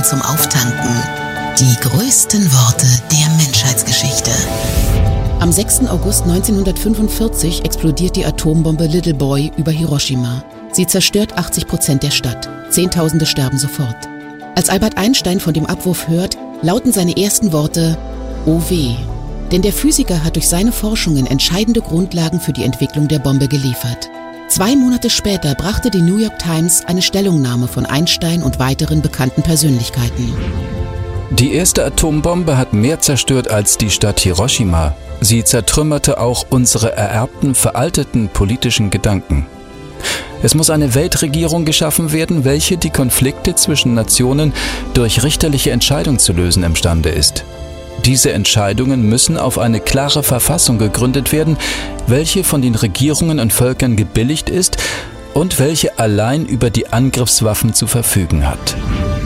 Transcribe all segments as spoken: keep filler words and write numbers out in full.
zum Auftanken. Die größten Worte der Menschheitsgeschichte. Am sechsten August neunzehnhundertfünfundvierzig explodiert die Atombombe Little Boy über Hiroshima. Sie zerstört achtzig Prozent der Stadt. Zehntausende sterben sofort. Als Albert Einstein von dem Abwurf hört, lauten seine ersten Worte: Oh weh. Denn der Physiker hat durch seine Forschungen entscheidende Grundlagen für die Entwicklung der Bombe geliefert. Zwei Monate später brachte die New York Times eine Stellungnahme von Einstein und weiteren bekannten Persönlichkeiten. Die erste Atombombe hat mehr zerstört als die Stadt Hiroshima. Sie zertrümmerte auch unsere ererbten, veralteten politischen Gedanken. Es muss eine Weltregierung geschaffen werden, welche die Konflikte zwischen Nationen durch richterliche Entscheidung zu lösen imstande ist. Diese Entscheidungen müssen auf eine klare Verfassung gegründet werden, welche von den Regierungen und Völkern gebilligt ist und welche allein über die Angriffswaffen zu verfügen hat.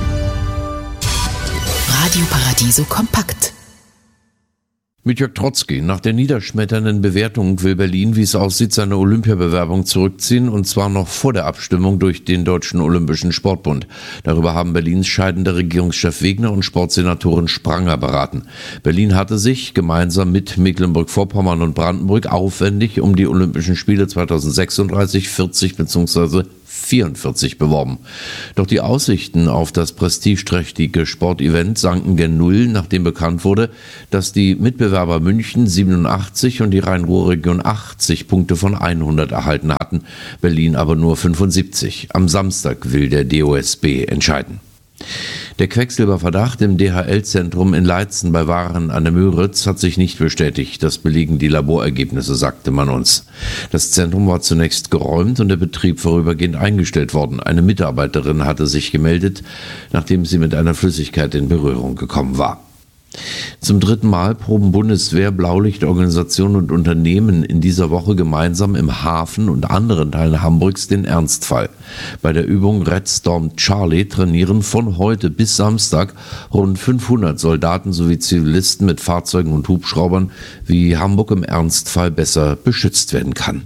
Radio Paradiso kompakt. Mit Jörg Trotzki. Nach der niederschmetternden Bewertung will Berlin, wie es aussieht, seine Olympiabewerbung zurückziehen, und zwar noch vor der Abstimmung durch den Deutschen Olympischen Sportbund. Darüber haben Berlins scheidender Regierungschef Wegner und Sportsenatorin Spranger beraten. Berlin hatte sich gemeinsam mit Mecklenburg-Vorpommern und Brandenburg aufwendig um die Olympischen Spiele zweitausendsechsunddreißig, vierzig bzw. vierundvierzig beworben. Doch die Aussichten auf das prestigeträchtige Sportevent sanken gen Null, nachdem bekannt wurde, dass die Mitbewerber München siebenundachtzig und die Rhein-Ruhr-Region achtzig Punkte von hundert erhalten hatten, Berlin aber nur fünfundsiebzig. Am Samstag will der D O S B entscheiden. Der Quecksilberverdacht im D H L-Zentrum in Leitzen bei Waren an der Müritz hat sich nicht bestätigt. Das belegen die Laborergebnisse, sagte man uns. Das Zentrum war zunächst geräumt und der Betrieb vorübergehend eingestellt worden. Eine Mitarbeiterin hatte sich gemeldet, nachdem sie mit einer Flüssigkeit in Berührung gekommen war. Zum dritten Mal proben Bundeswehr, Blaulichtorganisationen und Unternehmen in dieser Woche gemeinsam im Hafen und anderen Teilen Hamburgs den Ernstfall. Bei der Übung Red Storm Charlie trainieren von heute bis Samstag rund fünfhundert Soldaten sowie Zivilisten mit Fahrzeugen und Hubschraubern, wie Hamburg im Ernstfall besser beschützt werden kann.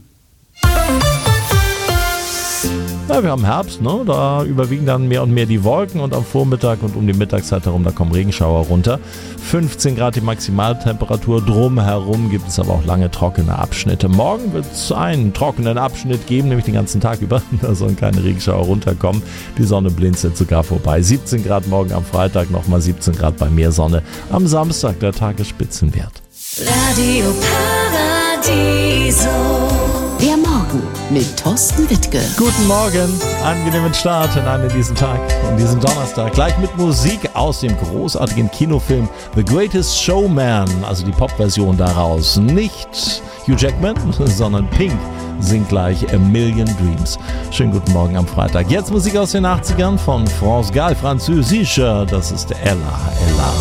Ja, wir haben Herbst, ne? Da überwiegen dann mehr und mehr die Wolken und am Vormittag und um die Mittagszeit herum, da kommen Regenschauer runter. fünfzehn Grad die Maximaltemperatur, drumherum gibt es aber auch lange trockene Abschnitte. Morgen wird es einen trockenen Abschnitt geben, nämlich den ganzen Tag über. Da sollen keine Regenschauer runterkommen. Die Sonne blinzelt sogar vorbei. siebzehn Grad morgen am Freitag, nochmal siebzehn Grad bei Meersonne. Am Samstag der Tagesspitzenwert. Radio Paradiso. Der Morgen mit Thorsten Wittke. Guten Morgen, angenehmen Start hinein in diesen Tag, in diesen Donnerstag. Gleich mit Musik aus dem großartigen Kinofilm The Greatest Showman, also die Popversion daraus. Nicht Hugh Jackman, sondern Pink singt gleich A Million Dreams. Schönen guten Morgen am Freitag. Jetzt Musik aus den achtzigern von France Gall, französischer. Das ist Ella, Ella.